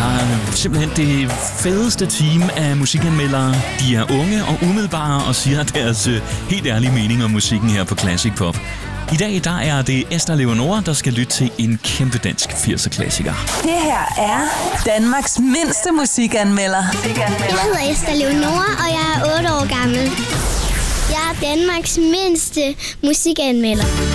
er simpelthen det fedeste team af musikanmeldere. De er unge og umiddelbare og siger deres helt ærlige mening om musikken her på Classic Pop. I dag der er det Esther Leonora, der skal lytte til en kæmpe dansk 80'er-klassiker. Det her er Danmarks mindste musikanmelder. Jeg hedder Esther Leonora, og jeg er 8 år gammel. Jeg er Danmarks mindste musikanmelder.